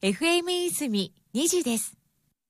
FM いずみ2時です。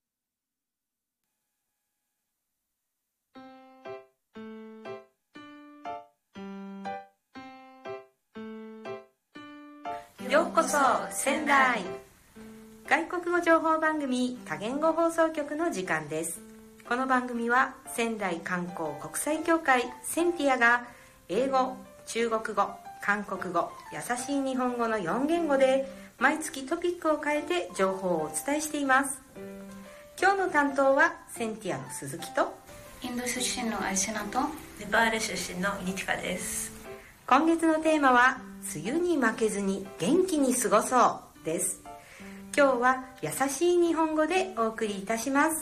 ようこそ仙台。外国語情報番組多言語放送局の時間です。この番組は仙台観光国際協会センティアが英語、中国語、韓国語、優しい日本語の4言語で毎月トピックを変えて情報をお伝えしています。今日の担当はセンティアの鈴木とインド出身のアイシナとネパール出身のニティカです。 今月のテーマは梅雨に負けずに元気に過ごそうです。今日は優しい日本語でお送りいたします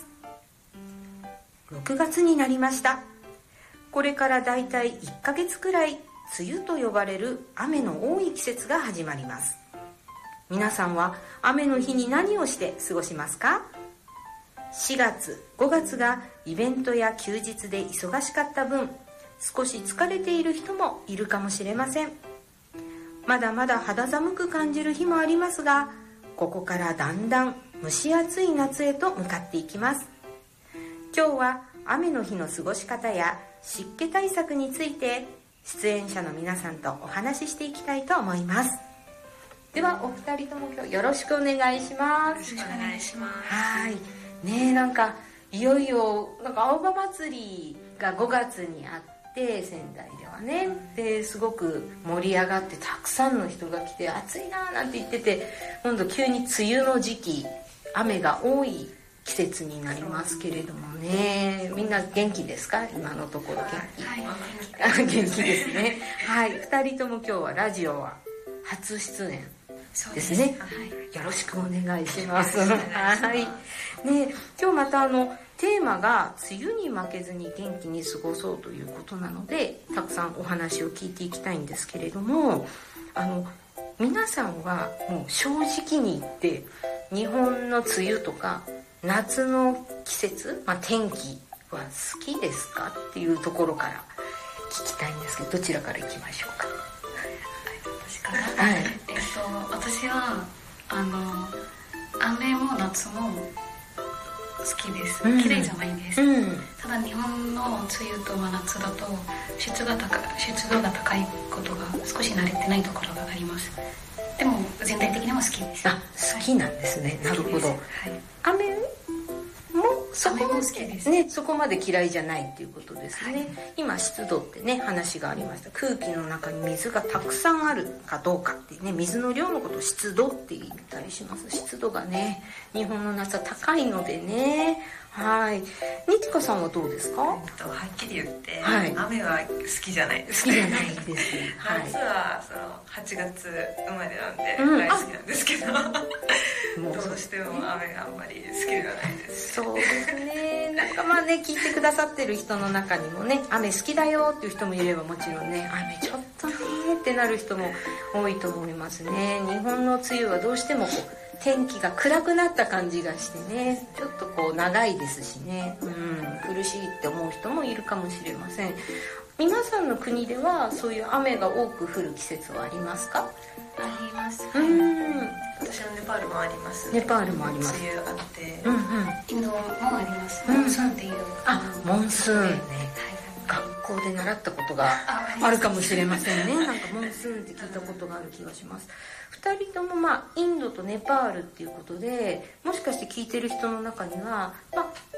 。6月になりました。これからだいたい1ヶ月くらい梅雨と呼ばれる雨の多い季節が始まります。皆さんは雨の日に何をして過ごしますか？4月、5月がイベントや休日で忙しかった分、少し疲れている人もいるかもしれません。まだまだ肌寒く感じる日もありますが、ここからだんだん蒸し暑い夏へと向かっていきます。今日は雨の日の過ごし方や湿気対策について出演者の皆さんとお話ししていきたいと思います。ではお二人とも今日よろしくお願いします。 よろしくお願いします。 はいねえ、なんかいよいよ青葉祭りが5月にあって仙台ではね、ですごく盛り上がってたくさんの人が来て暑いななんて言ってて、今度急に梅雨の時期雨が多い季節になりますけれどもね、みんな元気ですか？今のところ元気、はい、元気ですね。はい、2人とも今日はラジオは初出演ですね。はい、よろしくお願いします。はい。ね、今日またテーマが梅雨に負けずに元気に過ごそうということなので、たくさんお話を聞いていきたいんですけれども、皆さんはもう正直に言って日本の梅雨とか夏の季節、天気は好きですかっていうところから聞きたいんですけど、どちらからいきましょうか？ 私から、はい、私は雨も夏も好きです。綺麗じゃないです、ただ日本の梅雨と真夏だと湿度が高いことが少し慣れてないところがあります。でも全体的にも好きです。 好きなんですね。なるほど。はい、雨もそこも好きですね。そこまで嫌いじゃないっていうことですね。はい、今湿度ってね話がありました。空気の中に水がたくさんあるかどうかってね、水の量のことを湿度って言ったりします。湿度がね日本の夏は高いのでね。はい。ニティカさんはどうですか？ はっきり言って、はい、雨は好きじゃないです。 好きじゃないです。 はい、夏は8月生まれなんで大好きなんですけど、どうしても雨があんまり好きではないです。 そうですね。なんか聞いてくださってる人の中にもね、雨好きだよっていう人もいれば、もちろんね雨ちょっとねってなる人も多いと思いますね。日本の梅雨はどうしても天気が暗くなった感じがしてね、ちょっと長いですしね、苦しいって思う人もいるかもしれません。皆さんの国ではそういう雨が多く降る季節はありますか？ あります。 私のネパールもあります。 ネパールもあります。 梅雨あって、 インドもあります。モンスーンっていう。 モンスーンね。学校で習ったことがあるかもしれませんね。なんかモンスーンって聞いたことがある気がします。2人ともインドとネパールっていうことで、もしかして聞いてる人の中には、